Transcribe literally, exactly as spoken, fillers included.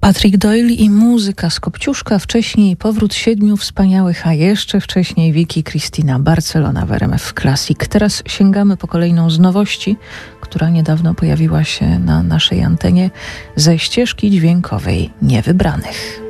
Patrick Doyle i muzyka z Kopciuszka, wcześniej Powrót Siedmiu Wspaniałych, a jeszcze wcześniej Vicky Cristina, Barcelona w R M F Classic. Teraz sięgamy po kolejną z nowości, która niedawno pojawiła się na naszej antenie ze ścieżki dźwiękowej Niewybranych.